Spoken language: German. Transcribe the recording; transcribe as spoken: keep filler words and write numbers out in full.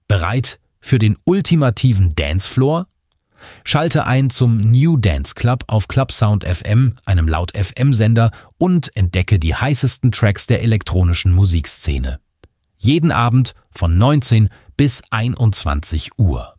Bereit für den ultimativen Dancefloor? Schalte ein zum New Dance Club auf Clubsound F M, einem Laut-F M-Sender, und entdecke die heißesten Tracks der elektronischen Musikszene. Jeden Abend von neunzehn bis einundzwanzig Uhr.